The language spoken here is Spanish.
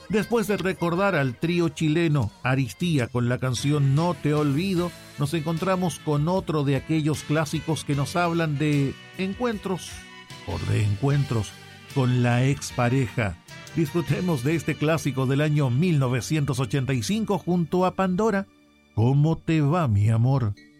Después de recordar al trío chileno Aristía con la canción No te olvido, nos encontramos con otro de aquellos clásicos que nos hablan de encuentros o reencuentros con la expareja. Disfrutemos de este clásico del año 1985 junto a Pandora. ¿Cómo te va, mi amor?